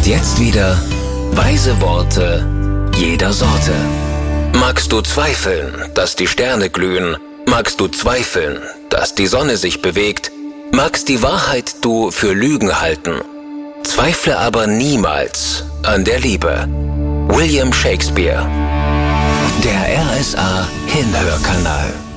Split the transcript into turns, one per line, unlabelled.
Und jetzt wieder weise Worte jeder Sorte. Magst du zweifeln, dass die Sterne glühen? Magst du zweifeln, dass die Sonne sich bewegt? Magst die Wahrheit du für Lügen halten? Zweifle aber niemals an der Liebe. William Shakespeare. Der RSA Hinhörkanal.